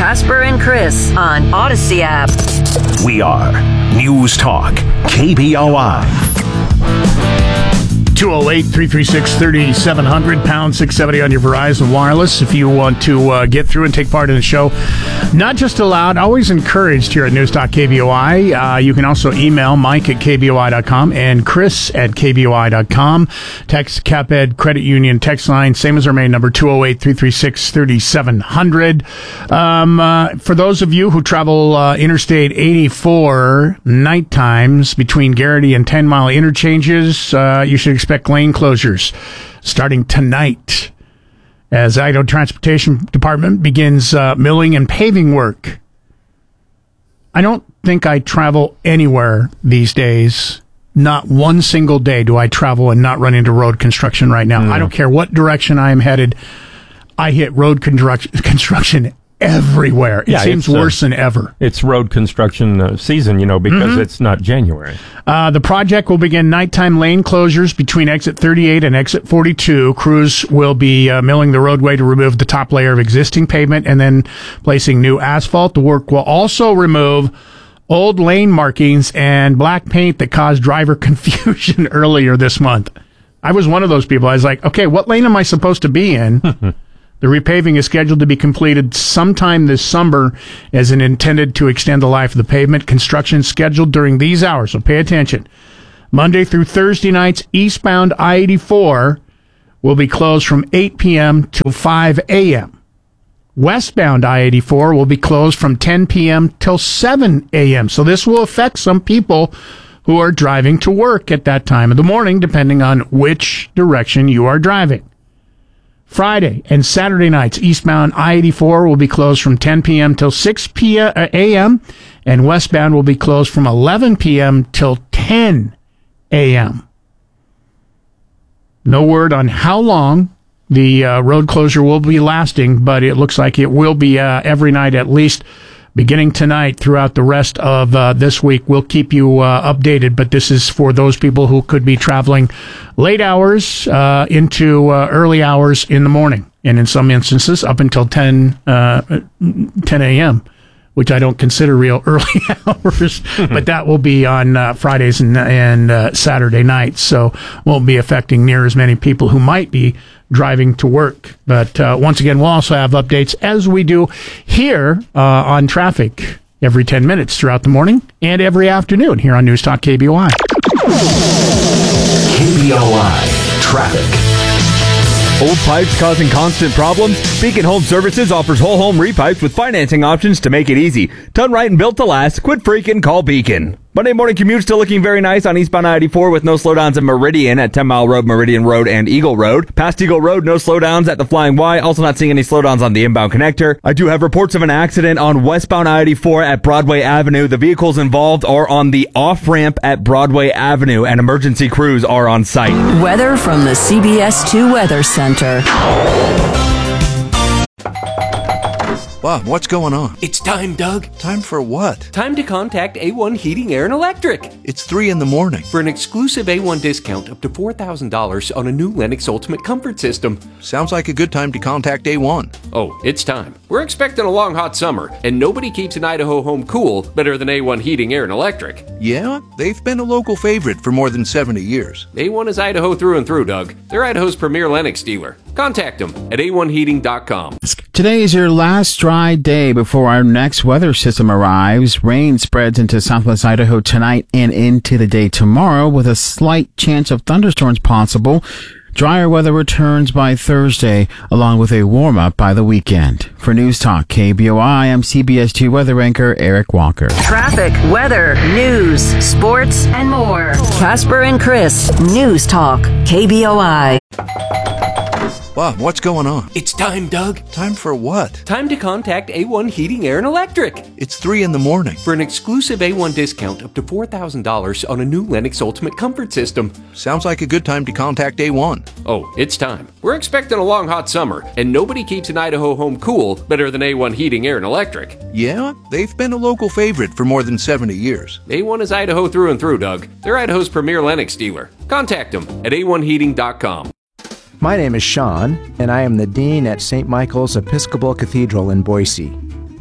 Casper and Chris on Odyssey app. We are News Talk KBOI. 208-336-3700, pound 670 on your Verizon Wireless. If you want to get through and take part in the show, not just allowed, always encouraged here at News Talk KBOI. You can also email Mike at KBOI.com and Chris at KBOI.com. Text CapEd Credit Union text line, same as our main number, 208-336-3700. For those of you who travel Interstate 84 night times between Garrity and 10 Mile interchanges, you should expect lane closures starting tonight as Idaho Transportation Department begins milling and paving work. I don't think I travel anywhere these days. Not one single day do I travel and not run into road construction right now. I don't care what direction I am headed. I hit road construction everywhere. It seems worse than ever. It's road construction season, because it's not January. The project will begin nighttime lane closures between exit 38 and exit 42. Crews will be milling the roadway to remove the top layer of existing pavement and then placing new asphalt. The work will also remove old lane markings and black paint that caused driver confusion earlier this month. I was one of those people. I was like, okay, what lane am I supposed to be in? The repaving is scheduled to be completed sometime this summer as it intended to extend the life of the pavement. Construction scheduled during these hours, so pay attention. Monday through Thursday nights, eastbound I-84 will be closed from 8 p.m. till 5 a.m. Westbound I-84 will be closed from 10 p.m. till 7 a.m. So this will affect some people who are driving to work at that time of the morning, depending on which direction you are driving. Friday and Saturday nights, eastbound I-84 will be closed from 10 p.m. till 6 a.m., and westbound will be closed from 11 p.m. till 10 a.m. No word on how long the road closure will be lasting, but it looks like it will be every night at least, beginning tonight throughout the rest of this week. We'll keep you updated, but this is for those people who could be traveling late hours into early hours in the morning, and in some instances up until 10 a.m., which I don't consider real early hours, but that will be on Fridays and Saturday nights, so won't be affecting near as many people who might be driving to work. But once again, we'll also have updates as we do here on traffic every 10 minutes throughout the morning and every afternoon here on News Talk KBOI. KBOI Traffic. Old pipes causing constant problems? Beacon Home Services offers whole home repipes with financing options to make it easy. Done right and built to last. Quit freaking, call Beacon. Monday morning commute still looking very nice on eastbound I-84 with no slowdowns at Meridian at 10 Mile Road, Meridian Road, and Eagle Road. Past Eagle Road, no slowdowns at the Flying Y. Also not seeing any slowdowns on the inbound connector. I do have reports of an accident on westbound I-84 at Broadway Avenue. The vehicles involved are on the off-ramp at Broadway Avenue, and emergency crews are on site. Weather from the CBS 2 Weather Center. Bob, what's going on? It's time, Doug. Time for what? Time to contact A1 Heating, Air, and Electric. It's 3 in the morning. For an exclusive A1 discount up to $4,000 on a new Lennox Ultimate Comfort System. Sounds like a good time to contact A1. Oh, it's time. We're expecting a long, hot summer, and nobody keeps an Idaho home cool better than A1 Heating, Air, and Electric. Yeah, they've been a local favorite for more than 70 years. A1 is Idaho through and through, Doug. They're Idaho's premier Lennox dealer. Contact them at a1heating.com. Today is your last dry day before our next weather system arrives. Rain spreads into southwest Idaho tonight and into the day tomorrow with a slight chance of thunderstorms possible. Drier weather returns by Thursday, along with a warm-up by the weekend. For News Talk KBOI, I'm CBS 2 weather anchor Eric Walker. Traffic, weather, news, sports, and more. Casper and Chris, News Talk KBOI. Bob, what's going on? It's time, Doug. Time for what? Time to contact A1 Heating, Air, and Electric. It's 3 in the morning. For an exclusive A1 discount up to $4,000 on a new Lennox Ultimate Comfort System. Sounds like a good time to contact A1. Oh, it's time. We're expecting a long, hot summer, and nobody keeps an Idaho home cool better than A1 Heating, Air, and Electric. Yeah, they've been a local favorite for more than 70 years. A1 is Idaho through and through, Doug. They're Idaho's premier Lennox dealer. Contact them at a1heating.com. My name is Sean, and I am the Dean at St. Michael's Episcopal Cathedral in Boise.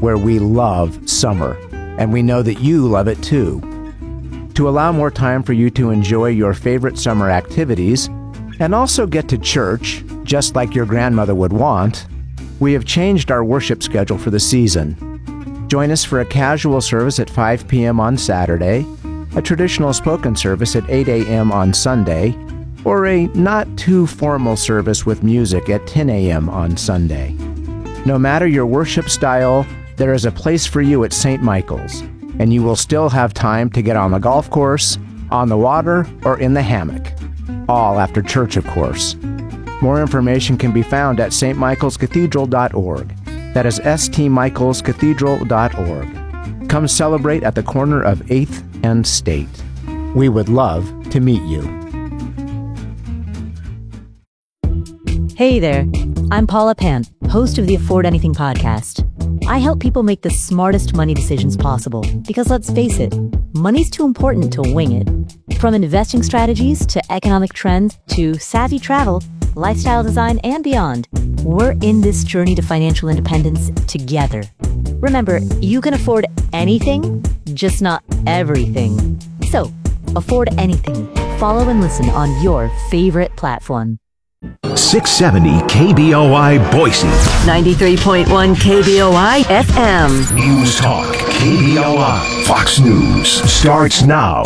where we love summer, and we know that you love it too. To allow more time for you to enjoy your favorite summer activities and also get to church, just like your grandmother would want, we have changed our worship schedule for the season. Join us for a casual service at 5 p.m. on Saturday, a traditional spoken service at 8 a.m. on Sunday, or a not-too-formal service with music at 10 a.m. on Sunday. No matter your worship style, there is a place for you at St. Michael's, and you will still have time to get on the golf course, on the water, or in the hammock. All after church, of course. More information can be found at stmichaelscathedral.org. That is stmichaelscathedral.org. Come celebrate at the corner of 8th and State. We would love to meet you. Hey there, I'm Paula Pant, host of the Afford Anything podcast. I help people make the smartest money decisions possible because, let's face it, money's too important to wing it. From investing strategies to economic trends to savvy travel, lifestyle design, and beyond, we're in this journey to financial independence together. Remember, you can afford anything, just not everything. So, afford anything. Follow and listen on your favorite platform. 670 KBOI Boise. 93.1 KBOI FM. News Talk KBOI. Fox News starts now.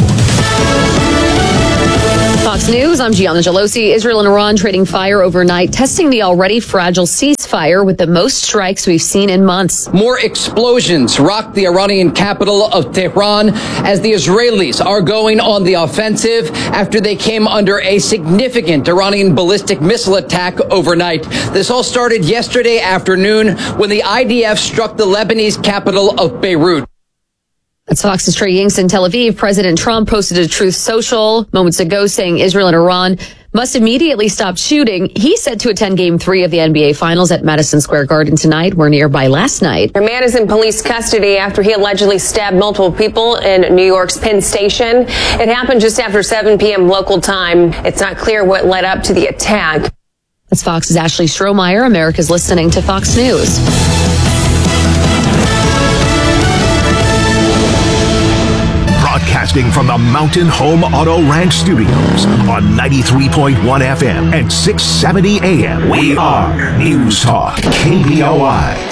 Fox News, I'm Gianna Gelosi. Israel and Iran trading fire overnight, testing the already fragile ceasefire with the most strikes we've seen in months. More explosions rocked the Iranian capital of Tehran as the Israelis are going on the offensive after they came under a significant Iranian ballistic missile attack overnight. This all started yesterday afternoon when the IDF struck the Lebanese capital of Beirut. That's Fox's Trey Yingst in Tel Aviv. President Trump posted a Truth Social moments ago saying Israel and Iran must immediately stop shooting. He's set to attend Game 3 of the NBA Finals at Madison Square Garden tonight. We're nearby last night. A man is in police custody after he allegedly stabbed multiple people in New York's Penn Station. It happened just after 7 p.m. local time. It's not clear what led up to the attack. That's Fox's Ashley Strohmeyer. America's listening to Fox News. Broadcasting from the Mountain Home Auto Ranch Studios on 93.1 FM and 670 AM. We are News Talk KBOI.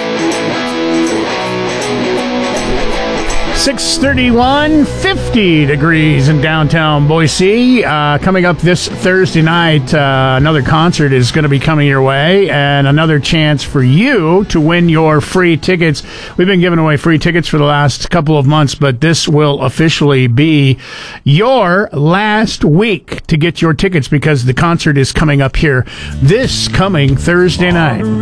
631, 50 degrees in downtown Boise. Coming up this Thursday night, another concert is going to be coming your way, and another chance for you to win your free tickets. We've been giving away free tickets for the last couple of months, but this will officially be your last week to get your tickets because the concert is coming up here this coming Thursday night.